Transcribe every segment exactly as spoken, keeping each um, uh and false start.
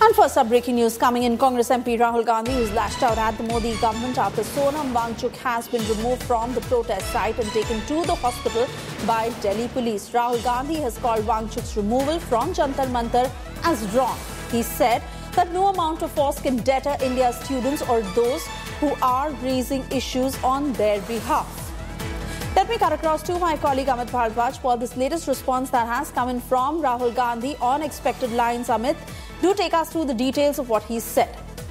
And first up, breaking news coming in. Congress M P Rahul Gandhi has lashed out at the Modi government after Sonam Wangchuk has been removed from the protest site and taken to the hospital by Delhi police. Rahul Gandhi has called Wangchuk's removal from Jantar Mantar as wrong. He said that no amount of force can deter India's students or those who are raising issues on their behalf. Let me cut across to my colleague Amit Bhardwaj for this latest response that has come in from Rahul Gandhi on expected lines. Amit, do take us through the details of what he said.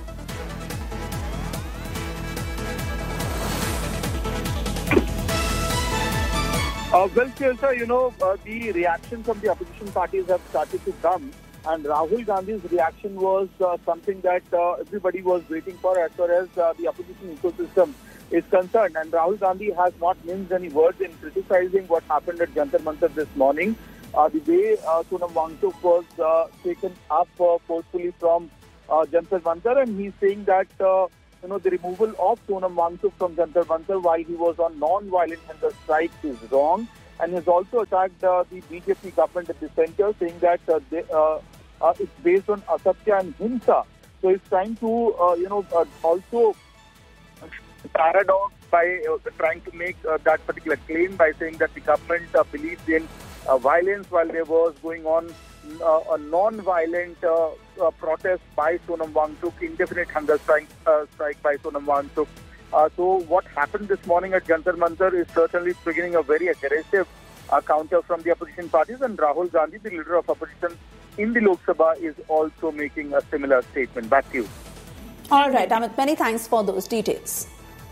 Uh, well, Chelsea, you know, uh, the reaction from the opposition parties have started to come, and Rahul Gandhi's reaction was uh, something that uh, everybody was waiting for as far as uh, the opposition ecosystem is concerned. And Rahul Gandhi has not minced any words in criticizing what happened at Jantar Mantar this morning. Uh, the way uh, Sonam Wangchuk was uh, taken up uh, forcefully from uh, Jantar Mantar, and he's saying that uh, you know the removal of Sonam Wangchuk from Jantar Mantar while he was on non-violent hunger strike is wrong, and has also attacked uh, the B J P government at the centre, saying that uh, they, uh, uh, it's based on asatya and hinsa. So it's trying to uh, you know uh, also paradox by uh, trying to make uh, that particular claim by saying that the government uh, believes in uh, violence while there was going on uh, a non-violent uh, uh, protest by Sonam Wangchuk, indefinite hunger strike, uh, strike by Sonam Wangchuk. Uh, so what happened this morning at Jantar Mantar is certainly triggering a very aggressive uh, counter from the opposition parties, and Rahul Gandhi, the leader of opposition in the Lok Sabha, is also making a similar statement. Back to you. All right, Amit, many thanks for those details.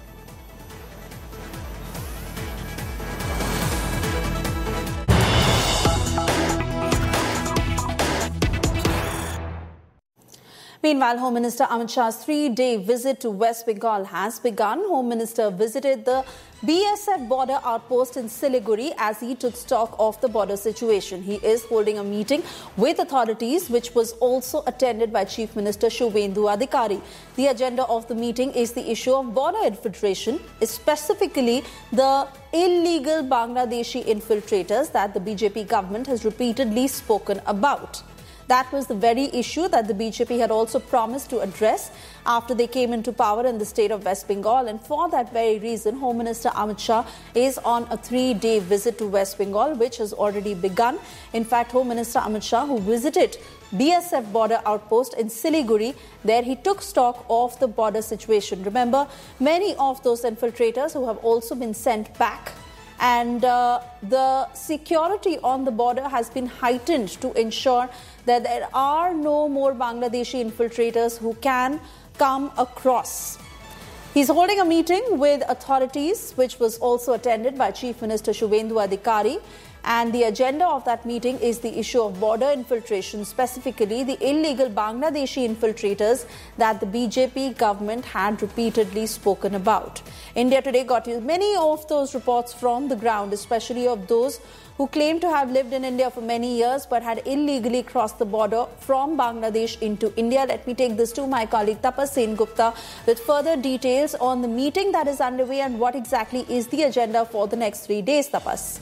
Meanwhile, Home Minister Amit Shah's three-day visit to West Bengal has begun. Home Minister visited the B S F border outpost in Siliguri as he took stock of the border situation. He is holding a meeting with authorities, which was also attended by Chief Minister Shubhendu Adhikari. The agenda of the meeting is the issue of border infiltration, specifically the illegal Bangladeshi infiltrators that the B J P government has repeatedly spoken about. That was the very issue that the B J P had also promised to address after they came into power in the state of West Bengal. And for that very reason, Home Minister Amit Shah is on a three-day visit to West Bengal, which has already begun. In fact, Home Minister Amit Shah, who visited B S F border outpost in Siliguri, there he took stock of the border situation. Remember, many of those infiltrators who have also been sent back, and uh, the security on the border has been heightened to ensure that there are no more Bangladeshi infiltrators who can come across. He's holding a meeting with authorities, which was also attended by Chief Minister Shubhendu Adhikari. And the agenda of that meeting is the issue of border infiltration, specifically the illegal Bangladeshi infiltrators that the B J P government had repeatedly spoken about. India Today got many of those reports from the ground, especially of those who claim to have lived in India for many years but had illegally crossed the border from Bangladesh into India. Let me take this to my colleague Tapas Sen Gupta with further details on the meeting that is underway and what exactly is the agenda for the next three days, Tapas.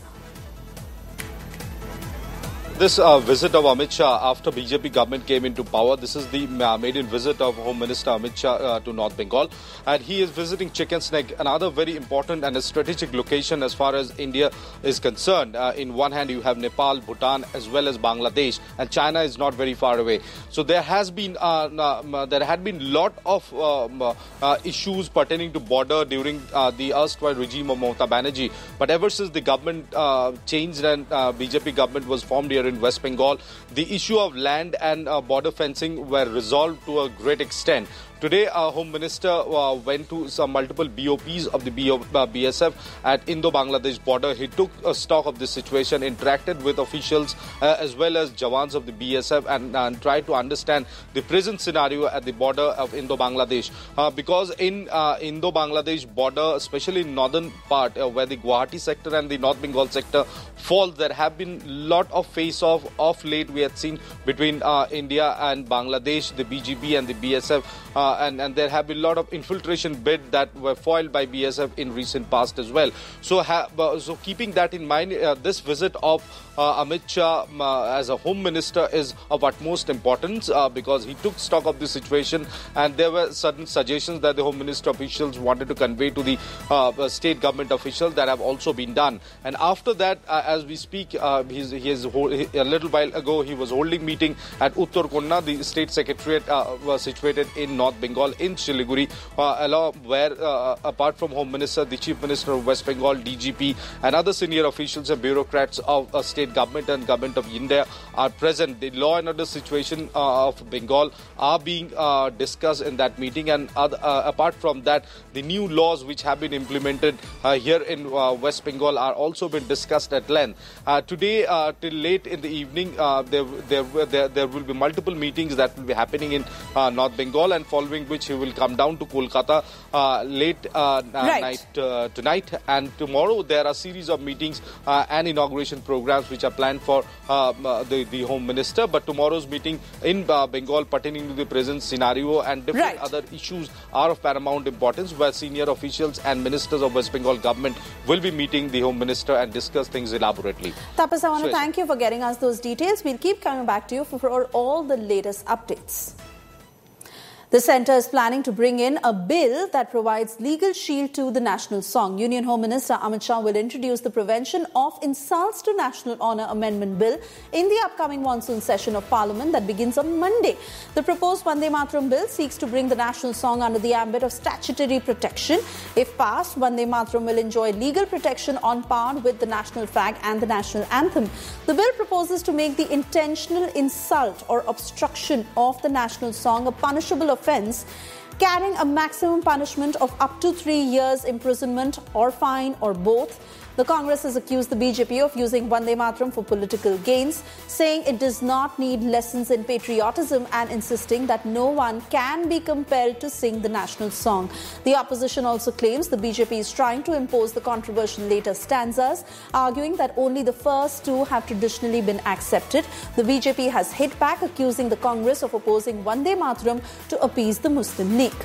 This uh, visit of Amit Shah after B J P government came into power, this is the uh, maiden visit of Home Minister Amit Shah uh, to North Bengal, and he is visiting Chickens Neck, another very important and a strategic location as far as India is concerned. Uh, in one hand you have Nepal, Bhutan as well as Bangladesh, and China is not very far away. So there has been uh, uh, there had been lot of um, uh, issues pertaining to border during uh, the erstwhile regime of Mamata Banerjee, but ever since the government uh, changed and uh, B J P government was formed here in West Bengal, the issue of land and uh, border fencing were resolved to a great extent. Today, our Home Minister uh, went to some multiple B O Ps of the B O, uh, B S F at Indo-Bangladesh border. He took a stock of this situation, interacted with officials uh, as well as Jawans of the B S F and, and tried to understand the present scenario at the border of Indo-Bangladesh. Uh, because in uh, Indo-Bangladesh border, especially in northern part uh, where the Guwahati sector and the North Bengal sector falls, there have been lot of face-off of late we had seen between uh, India and Bangladesh, the B G P and the B S F. Uh, uh, and, and there have been a lot of infiltration bids that were foiled by B S F in recent past as well. So, ha uh, so keeping that in mind, uh, this visit of uh, Amit Shah uh, as a Home Minister is of utmost importance uh, because he took stock of the situation, and there were certain suggestions that the Home Minister officials wanted to convey to the uh, state government officials that have also been done. And after that, uh, as we speak, uh, he's, he is a little while ago he was holding meeting at Uttar Konda, the state secretariat uh, was situated in North Bengal in Siliguri, uh, along where uh, apart from Home Minister, the Chief Minister of West Bengal, D G P, and other senior officials and bureaucrats of uh, state government and government of India are present. The law and order situation uh, of Bengal are being uh, discussed in that meeting, and other, uh, apart from that, the new laws which have been implemented uh, here in uh, West Bengal are also been discussed at length. Uh, today, uh, till late in the evening, uh, there, there, there, there will be multiple meetings that will be happening in uh, North Bengal, and following which he will come down to Kolkata uh, late uh, right. night uh, tonight. And tomorrow there are a series of meetings uh, and inauguration programs which are planned for uh, the, the Home Minister. But tomorrow's meeting in uh, Bengal pertaining to the present scenario and different right. other issues are of paramount importance, where senior officials and ministers of West Bengal government will be meeting the Home Minister and discuss things elaborately. Tapas, I want to so, thank you for getting us those details. We'll keep coming back to you for, for all the latest updates. The centre is planning to bring in a bill that provides legal shield to the national song. Union Home Minister Amit Shah will introduce the Prevention of Insults to National Honour Amendment Bill in the upcoming monsoon session of Parliament that begins on Monday. The proposed Vande Mataram Bill seeks to bring the national song under the ambit of statutory protection. If passed, Vande Mataram will enjoy legal protection on par with the national flag and the national anthem. The bill proposes to make the intentional insult or obstruction of the national song a punishable offence offence, carrying a maximum punishment of up to three years imprisonment or fine or both. The Congress has accused the B J P of using Vande Mataram for political gains, saying it does not need lessons in patriotism and insisting that no one can be compelled to sing the national song. The opposition also claims the B J P is trying to impose the controversial later stanzas, arguing that only the first two have traditionally been accepted. The B J P has hit back, accusing the Congress of opposing Vande Mataram to appease the Muslim League.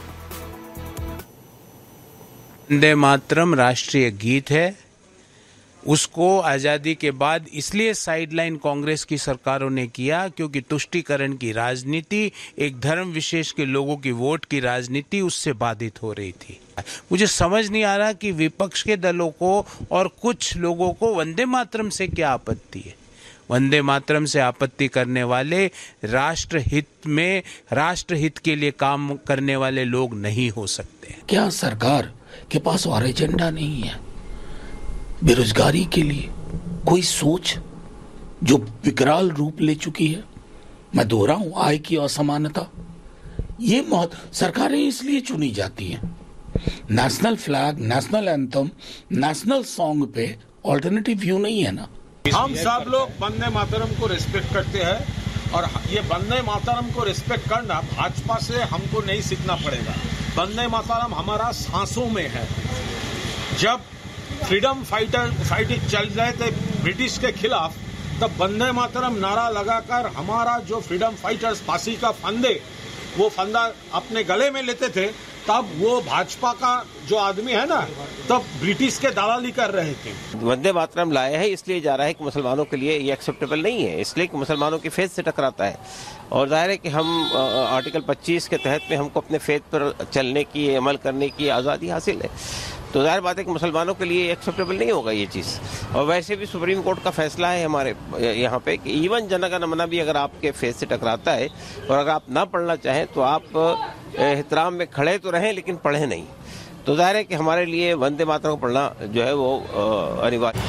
Vande Mataram राष्ट्रीय गीत है, उसको आज़ादी के बाद इसलिए sideline Congress की सरकारों ने किया क्योंकि तुष्टीकरण की राजनीति, एक धर्म विशेष के लोगों की वोट की राजनीति उससे बाधित हो रही थी। मुझे समझ नहीं आ रहा कि विपक्ष के दलों को और कुछ लोगों को वंदे मातरम से क्या आपत्ति है। वंदे मातरम से आपत्ति करने वाले राष्ट्र हित में, राष्ट्र हित के लिए काम करने वाले लोग नहीं हो सकते। क्या सरकार के पास और एजेंडा नहीं है? बेरोजगारी के लिए कोई सोच जो विकराल रूप ले चुकी है? मैं दोहराऊं, आय की असमानता। ये मौत सरकारें इसलिए चुनी जाती हैं। National flag, national anthem, national song पे ऑल्टरनेटिव व्यू नहीं है ना। हम सब लोग वंदे मातरम को रिस्पेक्ट करते हैं और ये वंदे मातरम को रिस्पेक्ट करना भाजपा से हमको नहीं सीखना पड़ेगा। वंदे मातरम हमारा सांसों में है। जब फ्रीडम फाइटर फाइटिंग चल रहे थे ब्रिटिश के खिलाफ, तब वंदे मातरम नारा लगाकर हमारा जो फ्रीडम फाइटर्स फांसी का फंदे वो फंदा अपने गले में लेते थे, तब वो भाजपा का जो आदमी है ना, तब ब्रिटिश के दालाली कर रहे थे। वंदे मातरम लाया है इसलिए जा रहा है कि मुसलमानों के लिए ये एक्सेप्टेबल नहीं है, इसलिए कि मुसलमानों की फेथ से टकराता है। और जाहिर है कि हम आर्टिकल पच्चीस के तहत में हमको अपने फेथ पर चलने की, अमल करने की आज़ादी हासिल है। तो जाहिर बात है कि मुसलमानों के लिए एक्सेप्टेबल नहीं होगा ये चीज़। और वैसे भी सुप्रीम कोर्ट का फैसला है हमारे यहाँ पे कि इवन जनगण मन भी अगर आपके फेस से टकराता है और अगर आप ना पढ़ना चाहें तो आप एहतराम में खड़े तो रहें लेकिन पढ़ें नहीं। तो जाहिर है कि हमारे लिए वंदे मातरम को पढ़ना जो है वो अनिवार्य।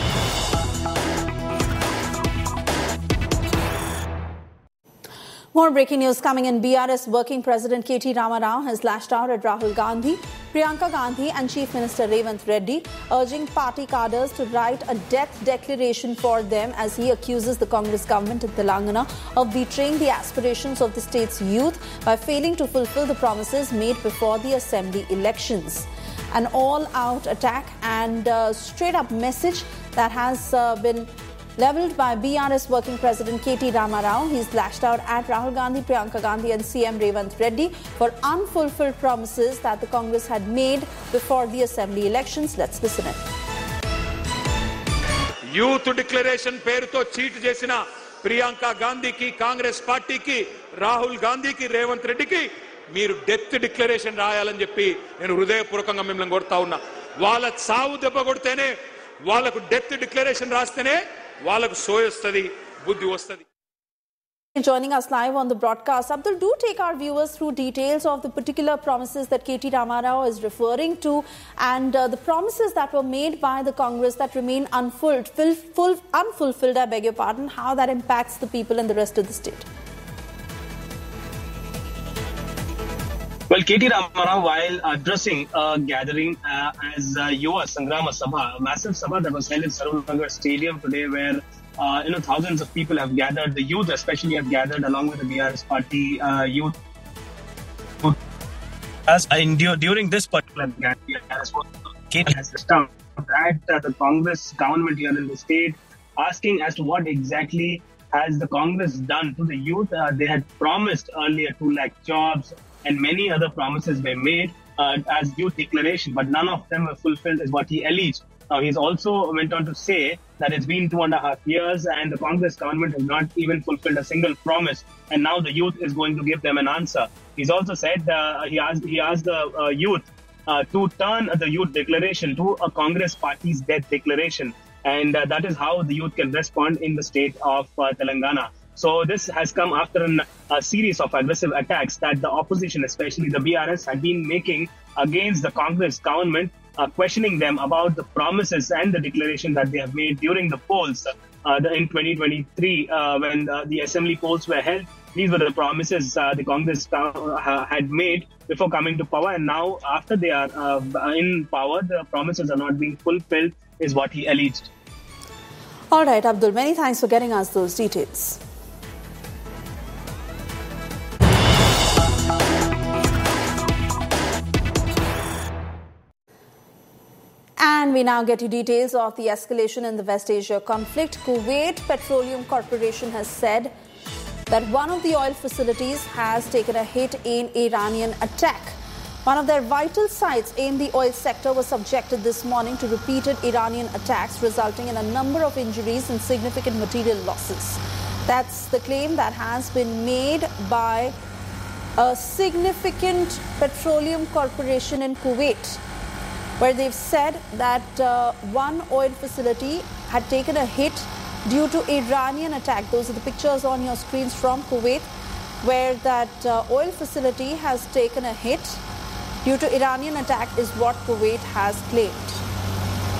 More breaking news coming in. B R S Working President K T Rama Rao has lashed out at Rahul Gandhi, Priyanka Gandhi and Chief Minister Revanth Reddy, urging party cadres to write a death declaration for them as he accuses the Congress government in Telangana of betraying the aspirations of the state's youth by failing to fulfill the promises made before the assembly elections. An all-out attack and uh, straight-up message that has uh, been levelled by B R S Working President K T Rama Rao. He's lashed out at Rahul Gandhi, Priyanka Gandhi and C M Revanth Reddy for unfulfilled promises that the Congress had made before the assembly elections. Let's listen in. Youth declaration పేరుతో cheat చేసిన ప్రియాంక గాంధీకి, కాంగ్రెస్ పార్టీకి, రాహుల్ గాంధీకి, రేవంత్ రెడ్డికి మీరు death declaration రాయాలని చెప్పి నేను హృదయపూర్వకంగా మిమ్మల్ని కోరుతా ఉన్నా. వాళ్ళ చావు దెబ్బ కొడితేనే, వాళ్ళకు డెత్ డిక్లరేషన్ రాస్తేనే వాళ్ళకు సోయొస్తది, బుద్ధి వస్తది. Joining us live on the broadcast, Abdul, do take our viewers through details of the particular promises that K T Rama Rao is referring to and uh, the promises that were made by the Congress that remain unfulfilled, full, full, unfulfilled, I beg your pardon, how that impacts the people and the rest of the state. Well, K T Rama Rao, while addressing a gathering uh, as uh, Yuva Sangrama Sabha, a massive sabha that was held in Sarojini Stadium today, where uh, you know thousands of people have gathered, the youth especially have gathered along with the B R S party uh, youth. As in, during this particular gathering, K T has stopped at uh, the Congress government here in the state, asking as to what exactly has the Congress done to the youth. Uh, they had promised earlier two lakh jobs, and many other promises were made uh, as youth declaration, but none of them were fulfilled, is what he alleged. Uh, he's also went on to say that it's been two and a half years and the Congress government has not even fulfilled a single promise, and now the youth is going to give them an answer. He's also said uh, he asked he asked the uh, youth uh, to turn the youth declaration to a Congress party's death declaration, and uh, that is how the youth can respond in the state of uh, Telangana. So this has come after an, a series of aggressive attacks that the opposition, especially the B R S, had been making against the Congress government, uh, questioning them about the promises and the declaration that they have made during the polls uh, the, in twenty twenty-three uh, when uh, the assembly polls were held. These were the promises uh, the Congress uh, had made before coming to power, and now after they are uh, in power, the promises are not being fulfilled, is what he alleged. All right, Abdul, many thanks for getting us those details. And we now get you details of the escalation in the West Asia conflict. Kuwait Petroleum Corporation has said that one of the oil facilities has taken a hit in Iranian attack. One of their vital sites in the oil sector was subjected this morning to repeated Iranian attacks, resulting in a number of injuries and significant material losses. That's the claim that has been made by a significant petroleum corporation in Kuwait, where they've said that uh, one oil facility had taken a hit due to Iranian attack. Those are the pictures on your screens from Kuwait, where that uh, oil facility has taken a hit due to Iranian attack is what Kuwait has claimed.